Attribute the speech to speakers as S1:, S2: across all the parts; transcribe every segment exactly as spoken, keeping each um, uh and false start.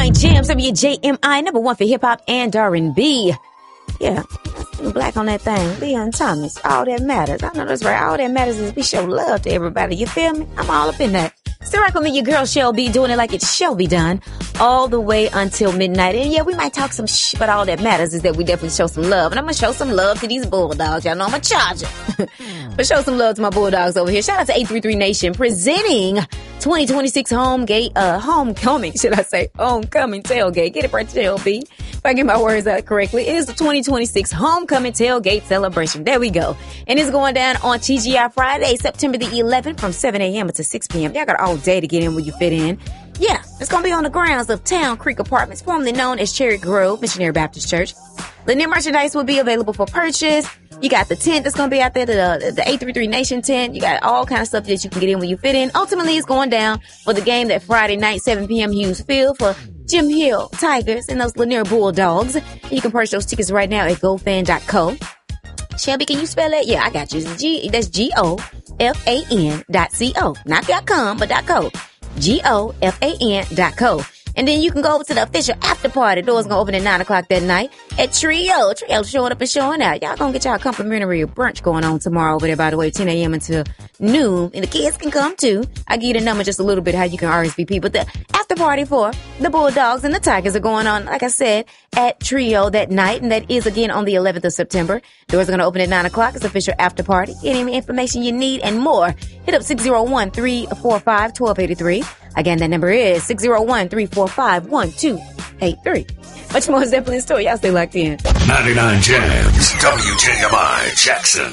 S1: ninety-nine Jams, W J M I, number one for hip-hop and R and B. Yeah, black on that thing. Leon Thomas, all that matters. I know that's right. All that matters is we show love to everybody. You feel me? I'm all up in that. Still rock with me, your girl Shelby, doing it like it shall be done all the way until midnight. And yeah, we might talk some shh, but all that matters is that we definitely show some love. And I'm going to show some love to these Bulldogs. Y'all know I'm a charger. But show some love to my Bulldogs over here. Shout out to eight three three Nation presenting twenty twenty-six homegate, uh, homecoming, should I say, homecoming tailgate. Get it right, J L B. If I get my words out correctly, it is the twenty twenty-six homecoming tailgate celebration. There we go. And it's going down on T G I Friday, September the eleventh from seven a.m. to six p.m. Y'all got all day to get in where you fit in. Yeah, it's going to be on the grounds of Town Creek Apartments, formerly known as Cherry Grove Missionary Baptist Church. Lanier merchandise will be available for purchase. You got the tent that's going to be out there, the, the eight three three Nation tent. You got all kind of stuff that you can get in when you fit in. Ultimately, it's going down for the game that Friday night, seven p.m. Hughes Field for Jim Hill Tigers and those Lanier Bulldogs. You can purchase those tickets right now at go fan dot co. Shelby, can you spell that? Yeah, I got you. G, that's G O F A N dot C O. Not dot com, but dot co. G O F A N dot co. And then you can go over to the official after party. Doors gonna open at nine o'clock that night at Trio. Trio showing up and showing out. Y'all gonna get y'all complimentary brunch going on tomorrow over there, by the way, ten a.m. until noon. And the kids can come too. I give you the number just a little bit how you can R S V P. But the after party for the Bulldogs and the Tigers are going on, like I said, at Trio that night. And that is again on the eleventh of September. Doors are gonna open at nine o'clock. It's official after party. Any information you need and more, hit up six oh one, three four five, one two eight three. Again, that number is six oh one, three four five, one two eight three. Much more is definitely in store. Y'all stay locked in.
S2: ninety-nine Jams, W J M I, Jackson.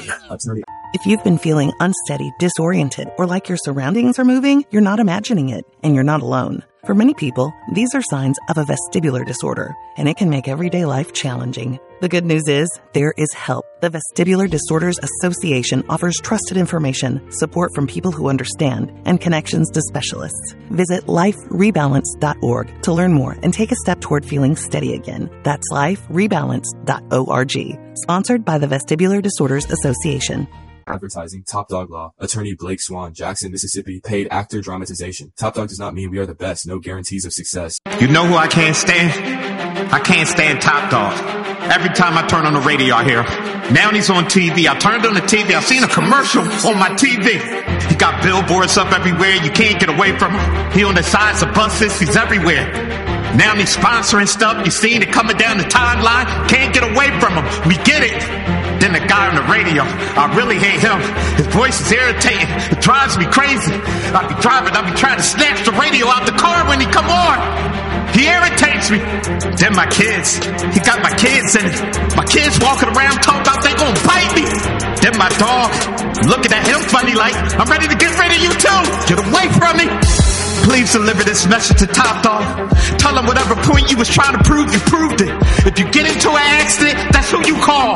S3: If you've been feeling unsteady, disoriented, or like your surroundings are moving, you're not imagining it, and you're not alone. For many people, these are signs of a vestibular disorder, and it can make everyday life challenging. The good news is, there is help. The Vestibular Disorders Association offers trusted information, support from people who understand, and connections to specialists. Visit life rebalance dot org to learn more and take a step toward feeling steady again. That's life rebalance dot org. Sponsored by the Vestibular Disorders Association.
S4: Advertising, Top Dog Law, Attorney Blake Swan, Jackson, Mississippi, paid actor dramatization. Top Dog does not mean we are the best, no guarantees of success.
S5: You know who I can't stand? I can't stand Top Dog. Every time I turn on the radio, I hear, now he's on T V. I turned on the T V, I seen a commercial on my T V. He got billboards up everywhere, you can't get away from him. He on the sides of buses, he's everywhere. Now he's sponsoring stuff, you seen it coming down the timeline, can't get away from him. We get it. Then the guy on the radio, I really hate him. His voice is irritating. It drives me crazy. I be driving, I be trying to snatch the radio out the car when he come on. He irritates me. Then my kids, he got my kids in it. My kids walking around talking about they gonna bite me. Then my dog, looking at him funny like, I'm ready to get rid of you too. Get away from me. Please deliver this message to Top Dog. Tell him whatever point you was trying to prove, you proved it. If you get into an accident, that's who you call.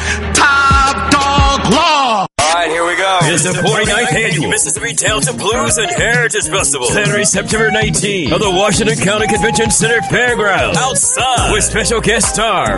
S5: Top Dog Law.
S6: All right, here we go.
S7: It's the forty-ninth Annual Mississippi Delta Blues and Heritage Festival. Saturday, September nineteenth, at the Washington County Convention Center Fairgrounds. Outside. With special guest stars